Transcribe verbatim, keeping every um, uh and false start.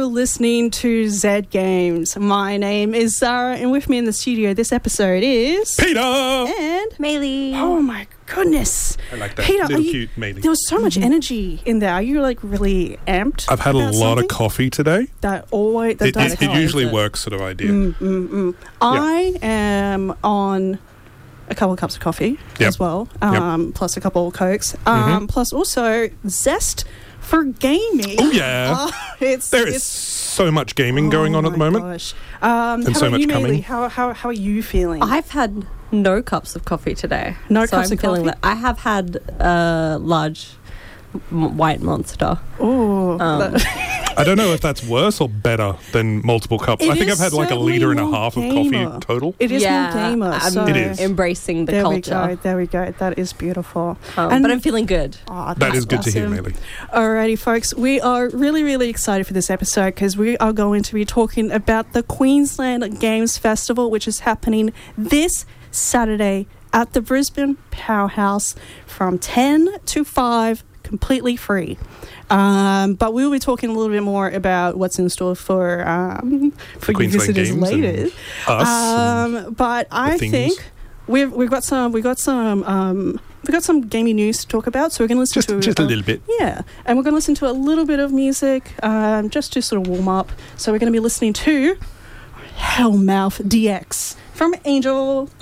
You're listening to Z Games. My name is Zara, and with me in the studio this episode is... Peter! And... Maylee. Oh my goodness. I like that. Peter, Little you, cute Maylee. there was so much energy in there. Are you like really amped? I've had a about lot something? of coffee today. That always... That It, does it, it help. usually Is it? works, sort of idea. Mm, mm, mm. I am on a couple of cups of coffee Yep. as well, um, plus a couple of Cokes, um, plus also zest for gaming. Oh, yeah. Uh, it's, There is it's, so much gaming going oh on at the my moment. Gosh. Um, And how so about much you, coming. Maylee? How, how, how are you feeling? I've had no cups of coffee today. No so cups I'm of feeling coffee? that. I have had a large m- white monster. Oh, Um, I don't know if that's worse or better than multiple cups. It I think is I've had like a certainly litre and a more half of gamer. coffee total. it is yeah, more gamer. I'm so It is. embracing the there culture. we go. There we go. That is beautiful. Um, And- but I'm feeling good. Oh, That that's is good to hear, awesome. Maylee. Alrighty, folks, we are really, really excited for this episode because we are going to be talking about the Queensland Games Festival, which is happening this Saturday at the Brisbane Powerhouse from ten to five, completely free. Um, but we'll be talking a little bit more about what's in store for um, for you Queensland visitors Games later. and us and Um, but I things. think we've we've got some we got some um, we got some gaming news to talk about. So we're going to listen just, to just a um, little bit. yeah, and we're going to listen to a little bit of music um, just to sort of warm up. So we're going to be listening to Hellmouth D X from Angel.